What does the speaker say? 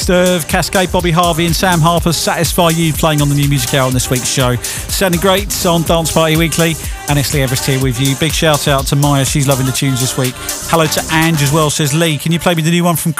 request of Cascade, Bobby Harvey and Sam Harper's Satisfy You playing on the New Music Hour on this week's show. Sounding great on Dance Party Weekly. And it's Lee Everest here with you. Big shout out to Maya, she's loving the tunes this week. Hello to Ange as well, says Lee, can you play me the new one from